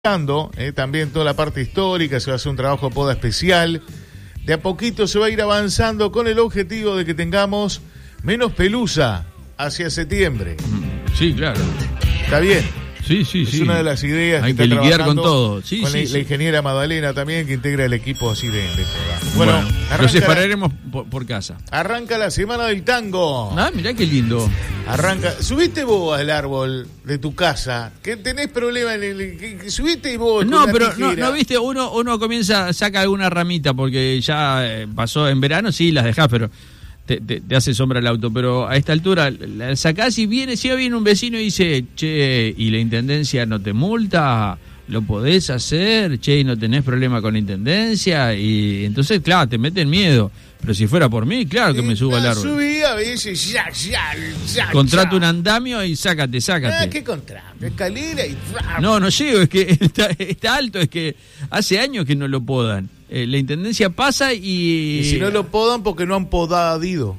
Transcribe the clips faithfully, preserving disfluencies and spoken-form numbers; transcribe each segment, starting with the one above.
Eh, también toda la parte histórica, se va a hacer un trabajo de poda especial. De a poquito se va a ir avanzando con el objetivo de que tengamos menos pelusa hacia septiembre. Sí, claro. ¿Está bien? Sí, sí, es sí. Es una de las ideas Hay que, que está lidiar con trabajando todo. Sí, con sí, la, sí. la ingeniera Magdalena también, que integra el equipo así de, de poda. Bueno, Bueno, lo separaremos por, por casa. Arranca la semana del tango. Ah, mirá qué lindo. Arranca. Subiste vos al árbol de tu casa, que tenés problema en el. Que, que subiste y vos. No, con pero la no, no, viste, uno, uno comienza, saca alguna ramita, porque ya eh, pasó en verano, sí, las dejás, pero te, te, te hace sombra el auto. Pero a esta altura la sacás y viene, si viene un vecino y dice, che, ¿y la intendencia no te multa? ¿Lo podés hacer? Che, ¿y no tenés problema con la intendencia? Y entonces, claro, te meten miedo. Pero si fuera por mí, claro que me subo al árbol. Subí a veces, ya, ya, ya. Contrato ya. un andamio y sácate, sácate. Ah, ¿qué contrato? Escalera y... No, no llego, es que está, está alto, es que hace años que no lo podan. Eh, la intendencia pasa y... Y si no lo podan, porque no han podado.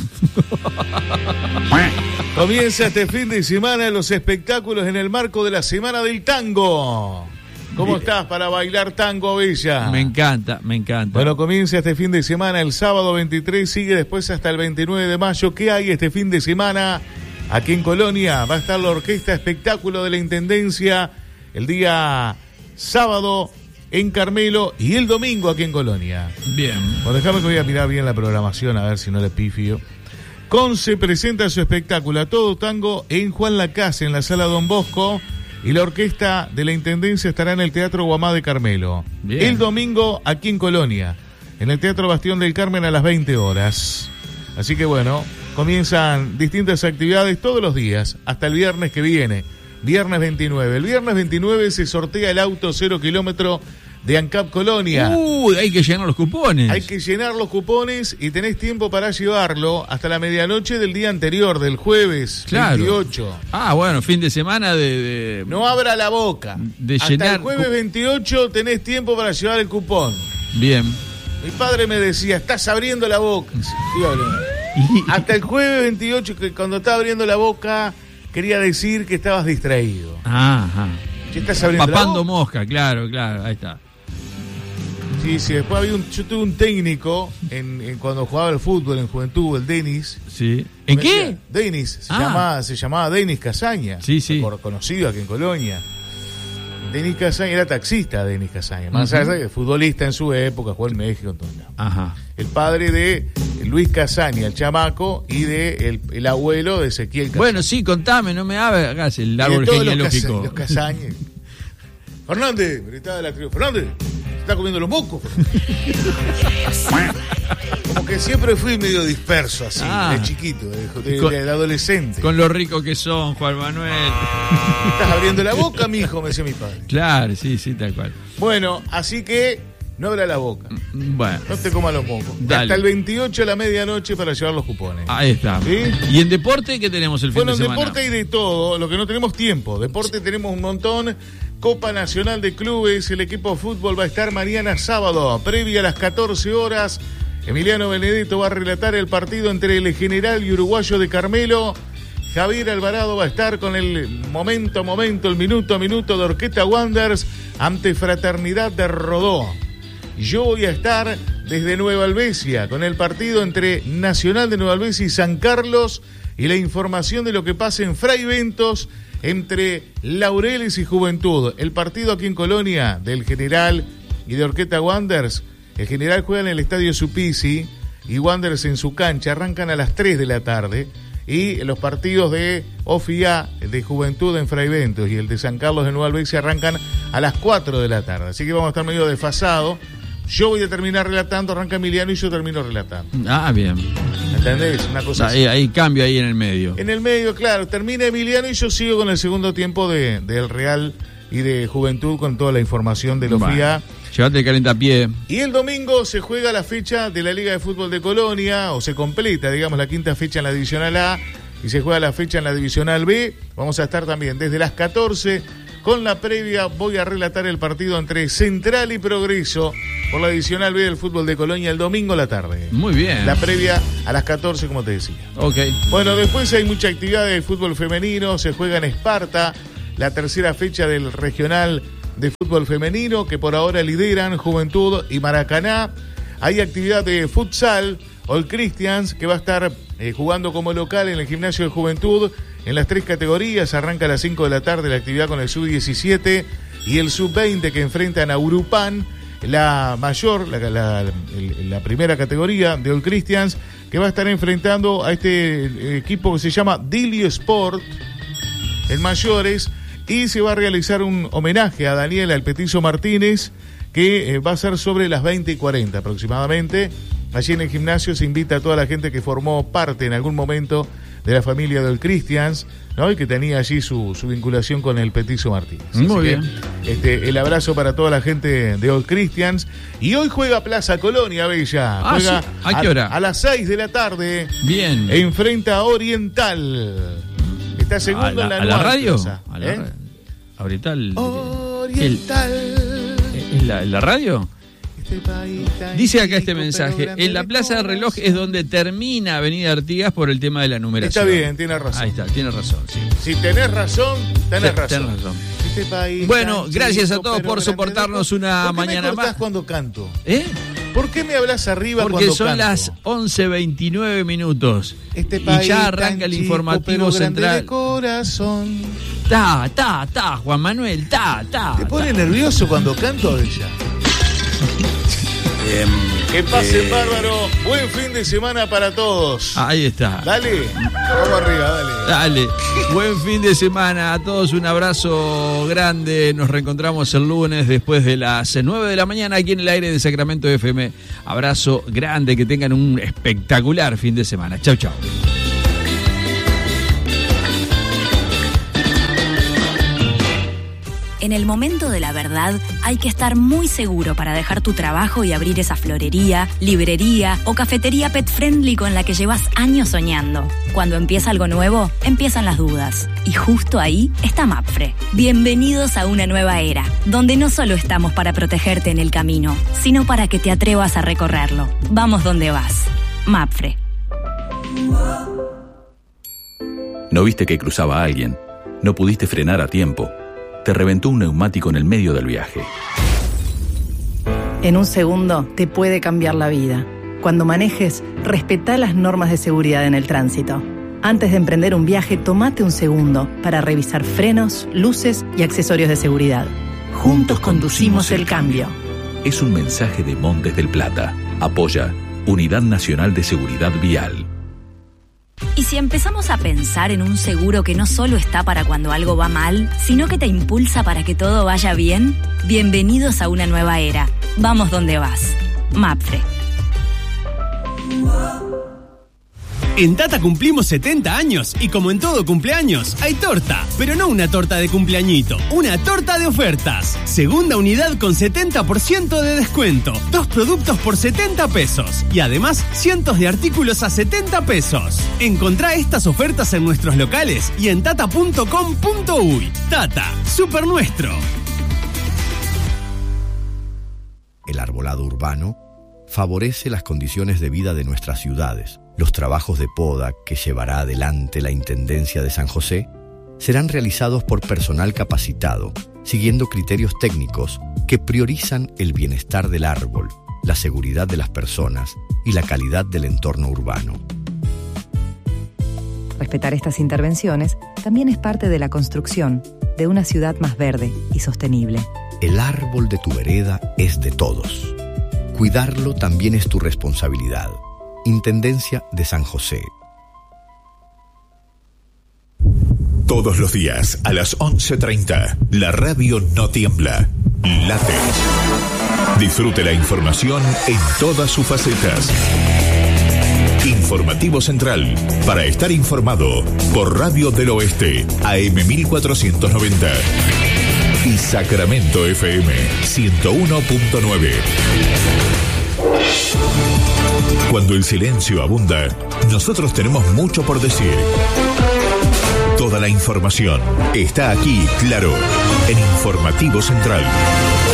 Comienza este fin de semana los espectáculos en el marco de la Semana del Tango. ¿Cómo Bien. estás para bailar tango, Bella? Me encanta, me encanta. Bueno, comienza este fin de semana el sábado veintitrés, sigue después hasta el veintinueve de mayo. ¿Qué hay este fin de semana? Aquí en Colonia va a estar la Orquesta Espectáculo de la Intendencia el día sábado en Carmelo y el domingo aquí en Colonia. Bien. Bueno, déjame que voy a mirar bien la programación a ver si no le pifio. Conce presenta su espectáculo a todo tango en Juan Lacase, en la Sala Don Bosco. Y la orquesta de la Intendencia estará en el Teatro Guamá de Carmelo. Bien. El domingo aquí en Colonia, en el Teatro Bastión del Carmen a las veinte horas. Así que bueno, comienzan distintas actividades todos los días, hasta el viernes que viene, viernes veintinueve. El viernes veintinueve se sortea el auto cero kilómetro de ANCAP Colonia. Uy, hay que llenar los cupones. Hay que llenar los cupones y tenés tiempo para llevarlo hasta la medianoche del día anterior, del jueves claro. veintiocho. Ah, bueno, fin de semana de... de... No abra la boca. De hasta llenar... el jueves veintiocho tenés tiempo para llevar el cupón. Bien. Mi padre me decía, estás abriendo la boca. Sí, hasta el jueves veintiocho, que cuando estaba abriendo la boca, quería decir que estabas distraído. Ajá. ¿Qué estás abriendo Papando la boca? mosca, claro, claro, ahí está. Sí, sí, después había un, yo tuve un técnico en, en cuando jugaba al fútbol en Juventud, el Denis. Sí. ¿En qué? Decía, Denis, se, ah. llamaba, se llamaba Denis Casaña. Sí, sí. Conocido aquí en Colonia. Denis Casaña era taxista, Denis Casaña. Más allá de futbolista en su época, jugó en México. Entonces, no. Ajá. El padre de Luis Casaña, el chamaco, y de el, el abuelo de Ezequiel Casaña. Bueno, sí, contame, no me hagas el árbol genealógico. Los Casaña. Fernández, gritaba de la tribu. Fernández, está comiendo los mocos. Como que siempre fui medio disperso así, ah, de chiquito, de, de, con, de adolescente. Con lo rico que son, Juan Manuel. Estás abriendo la boca, mijo, me decía mi padre. Claro, sí, sí, tal cual. Bueno, así que no abra la boca. Bueno. No te comas los mocos. Dale. Hasta el veintiocho a la medianoche para llevar los cupones. Ahí está. ¿Sí? ¿Y en deporte qué tenemos el fin bueno, de semana? Bueno, en deporte hay de todo, lo que no tenemos tiempo. Deporte sí. Tenemos un montón. Copa Nacional de Clubes, el equipo de fútbol va a estar mañana sábado, previa a las catorce horas. Emiliano Benedetto va a relatar el partido entre el General y Uruguayo de Carmelo. Javier Alvarado va a estar con el momento a momento, el minuto a minuto de Orquesta Wanderers ante Fraternidad de Rodó. Yo voy a estar desde Nueva Albesia con el partido entre Nacional de Nueva Albesia y San Carlos y la información de lo que pasa en Fray Ventos entre Laureles y Juventud. El partido aquí en Colonia del General y de Orquesta Wanderers. El General juega en el Estadio Supisi y Wanderers en su cancha. Arrancan a las tres de la tarde. Y los partidos de O F I A de Juventud en Fray Ventos y el de San Carlos de Nueva Albesia arrancan a las cuatro de la tarde. Así que vamos a estar medio desfasados. Yo voy a terminar relatando, arranca Emiliano y yo termino relatando. Ah, bien. ¿Entendés? Una cosa ahí, así. Ahí cambio ahí en el medio. En el medio, claro. Termina Emiliano y yo sigo con el segundo tiempo de, del Real y de Juventud con toda la información del O F I A. Bueno, llévate el calentapié. Y el domingo se juega la fecha de la Liga de Fútbol de Colonia, o se completa, digamos, la quinta fecha en la Divisional A, y se juega la fecha en la Divisional B. Vamos a estar también desde las catorce con la previa. Voy a relatar el partido entre Central y Progreso por la Divisional B del fútbol de Colonia el domingo a la tarde. Muy bien. La previa a las catorce, como te decía. Ok. Bueno, después hay mucha actividad del fútbol femenino. Se juega en Esparta la tercera fecha del regional de fútbol femenino que por ahora lideran Juventud y Maracaná. Hay actividad de futsal, All Christians, que va a estar eh, jugando como local en el gimnasio de Juventud en las tres categorías. Arranca a las cinco de la tarde la actividad con el sub diecisiete y el sub veinte que enfrentan a Urupán. La mayor, la, la, la primera categoría de All Christians, que va a estar enfrentando a este equipo que se llama Dilio Sport en mayores, y se va a realizar un homenaje a Daniela El Petizo Martínez, que eh, va a ser sobre las veinte y cuarenta aproximadamente. Allí en el gimnasio se invita a toda la gente que formó parte en algún momento de la familia de All Christians, ¿no? Y que tenía allí su, su vinculación con el Petizo Martínez. Muy Así bien. Que, este, el abrazo para toda la gente de All Christians. Y hoy juega Plaza Colonia, Bella. Ah, Juega sí. ¿A qué hora? A, a las seis de la tarde. Bien. Enfrenta a Oriental. Está segundo ¿A en la la, a la anual, radio? Plaza, ¿A la ¿eh? ra- Oriental. Oriental. ¿Es la, la radio? Este país tan Dice acá este chico, mensaje: pero grande en la de Plaza del Reloj corazón. es donde termina Avenida Artigas por el tema de la numeración. Está bien, tiene razón. Ahí está, tiene razón, sí. Si tenés razón, tenés Sí, razón. tenés razón. Este país Bueno, tan gracias chico, a todos pero por grande soportarnos de una ¿Por qué mañana me cortás más? cuando canto? ¿Eh? ¿Por qué me hablas arriba Porque cuando son canto? las once veintinueve minutos. Este Y país ya tan arranca el chico, informativo pero grande central. de corazón. Ta, ta, ta, Juan Manuel, ta, ta. ¿Te pone ta. nervioso cuando canto, ella? Eh, Que pasen eh, bárbaro. Buen fin de semana para todos. Ahí está. Dale. Vamos arriba, dale. Dale, buen fin de semana a todos, un abrazo grande, nos reencontramos el lunes después de las nueve de la mañana aquí en el aire de Sacramento F M. Abrazo grande, que tengan un espectacular fin de semana. Chau, chau. En el momento de la verdad hay que estar muy seguro para dejar tu trabajo y abrir esa florería, librería o cafetería pet friendly con la que llevas años soñando. Cuando empieza algo nuevo, empiezan las dudas. Y justo ahí está Mapfre. Bienvenidos a una nueva era, donde no solo estamos para protegerte en el camino, sino para que te atrevas a recorrerlo. Vamos donde vas. Mapfre. ¿No viste que cruzaba a alguien? ¿No pudiste frenar a tiempo? Te reventó un neumático en el medio del viaje. En un segundo te puede cambiar la vida. Cuando manejes, respetá las normas de seguridad en el tránsito. Antes de emprender un viaje, tomate un segundo para revisar frenos, luces y accesorios de seguridad. Juntos conducimos el cambio. Es un mensaje de Montes del Plata. Apoya Unidad Nacional de Seguridad Vial. Y si empezamos a pensar en un seguro que no solo está para cuando algo va mal, sino que te impulsa para que todo vaya bien, bienvenidos a una nueva era. Vamos donde vas. Mapfre. En Tata cumplimos setenta años y como en todo cumpleaños, hay torta, pero no una torta de cumpleañito, una torta de ofertas. Segunda unidad con setenta por ciento de descuento, dos productos por setenta pesos y además cientos de artículos a setenta pesos. Encontrá estas ofertas en nuestros locales y en tata punto com punto uy. Tata, super nuestro. El arbolado urbano favorece las condiciones de vida de nuestras ciudades. Los trabajos de poda que llevará adelante la Intendencia de San José serán realizados por personal capacitado, siguiendo criterios técnicos que priorizan el bienestar del árbol, la seguridad de las personas y la calidad del entorno urbano. Respetar estas intervenciones también es parte de la construcción de una ciudad más verde y sostenible. El árbol de tu vereda es de todos. Cuidarlo también es tu responsabilidad. Intendencia de San José. Todos los días a las once treinta, la radio no tiembla, late. Disfrute la información en todas sus facetas. Informativo Central, para estar informado, por Radio del Oeste, A M mil cuatrocientos noventa. Y Sacramento F M ciento uno punto nueve. Cuando el silencio abunda, nosotros tenemos mucho por decir. Toda la información está aquí, claro, en Informativo Central.